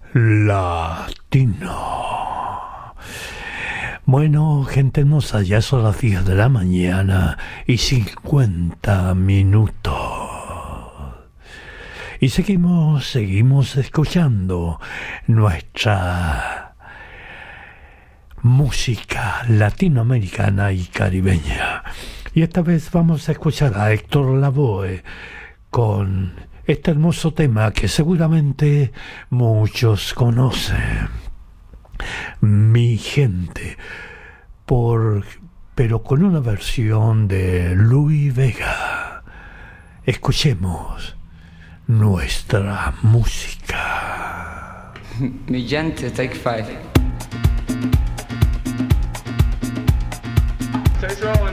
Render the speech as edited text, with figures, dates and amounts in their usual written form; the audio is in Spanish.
Latino. Bueno, gente hermosa, ya son las 10 de la mañana y 50 minutos. Y seguimos escuchando nuestra música latinoamericana y caribeña. Y esta vez vamos a escuchar a Héctor Lavoe con este hermoso tema que seguramente muchos conocen. Mi gente, pero con una versión de Luis Vega. Escuchemos nuestra música. Mi gente, take 5. Take rolling.